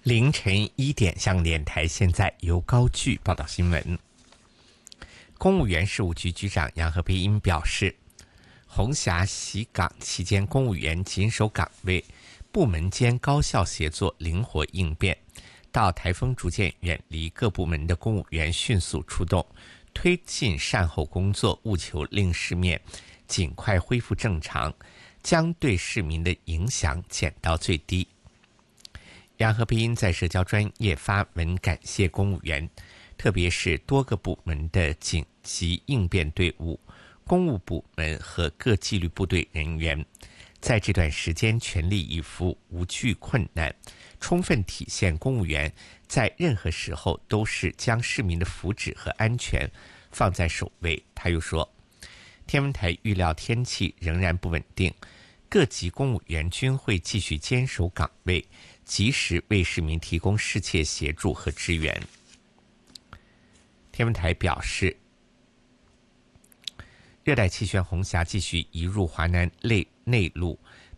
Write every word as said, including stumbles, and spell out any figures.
凌晨一点，香港电台现在由高炬报道新闻。公务员事务局局长杨和培英表示，红霞袭港期间，公务员紧守岗位，部门间高效协作，灵活应变。到台风逐渐远离，各部门的公务员迅速出动，推进善后工作，务求令市面尽快恢复正常，将对市民的影响减到最低。杨和培英在社交专业发文感谢公务员，特别是多个部门的紧急应变队伍、公务部门和各纪律部队人员，在这段时间全力以赴，无惧困难，充分体现公务员在任何时候都是将市民的福祉和安全放在首位。他又说，天文台预料天气仍然不稳定，各级公务员均会继续坚守岗位，及时为市民提供适切协助和支援。天文台表示，热带气旋红霞继续移入华南内内陆，